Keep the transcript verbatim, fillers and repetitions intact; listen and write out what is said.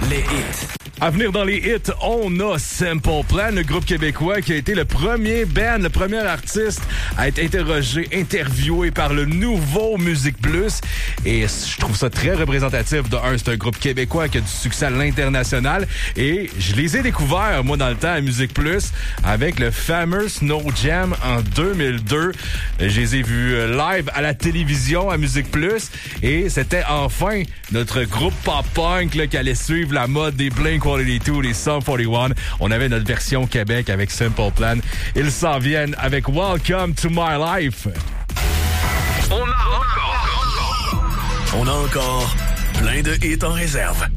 Les hits. À venir dans les hits, on a Simple Plan, le groupe québécois qui a été le premier band, le premier artiste à être interrogé, interviewé par le nouveau Musique Plus. Et je trouve ça très représentatif. De un, c'est un groupe québécois qui a du succès à l'international. Et je les ai découverts, moi, dans le temps, à Musique Plus, avec le fameux Snow Jam en deux mille deux. Je les ai vus live à la télévision à Musique Plus. Et c'était enfin notre groupe pop-punk là, qui allait suivre la mode des Blink one eighty-two, les Sum forty-one. On avait notre version Québec avec Simple Plan. Ils s'en viennent avec Welcome to My Life. On a encore, on a encore plein de hits en réserve.